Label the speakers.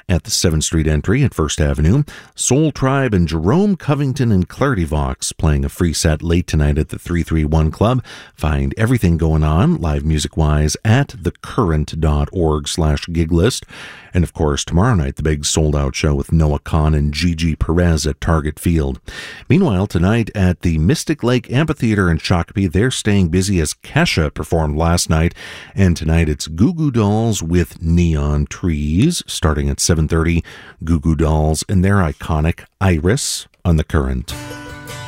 Speaker 1: At the 7th Street entry at First Avenue, Soul Tribe and Jerome Covington and Clarity Vox playing a free set late tonight at the 331 Club. Find everything going on, live music-wise, at thecurrent.org/giglist. And of course, tomorrow night, the big sold-out show with Noah Kahn and Gigi Perez at Target Field. Meanwhile, tonight at the Mystic Lake Amphitheater in Shakopee, they're staying busy as Kesha performed last night. And tonight it's Goo Goo Dolls with Neon Trees, starting at 7:30. Goo Goo Dolls and their iconic Iris on The Current.